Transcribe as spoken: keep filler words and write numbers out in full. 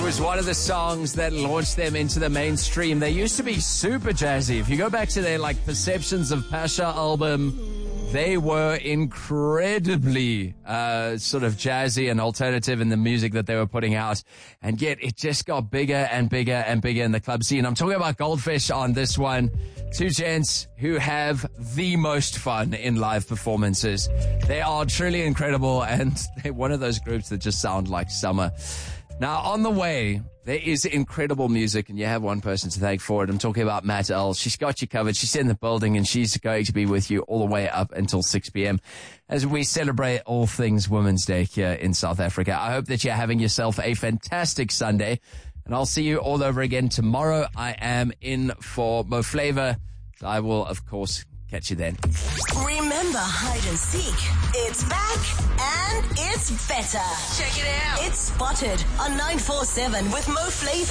was one of the songs that launched them into the mainstream. They used to be super jazzy. If you go back to their like Perceptions of Pasha album, they were incredibly uh sort of jazzy and alternative in the music that they were putting out. And yet it just got bigger and bigger and bigger in the club scene. I'm talking about Goldfish on this one. Two gents who have the most fun in live performances. They are truly incredible, and they're one of those groups that just sound like summer. Now, on the way, there is incredible music, and you have one person to thank for it. I'm talking about Matt L. She's got you covered. She's in the building, and she's going to be with you all the way up until six p.m. as we celebrate all things Women's Day here in South Africa. I hope that you're having yourself a fantastic Sunday, and I'll see you all over again tomorrow. I am in for Mo Flavor. I will, of course, catch you then. Remember Hide and Seek? It's back and it's better. Check it out. It's Spotted on nine four seven with Mo Flavor.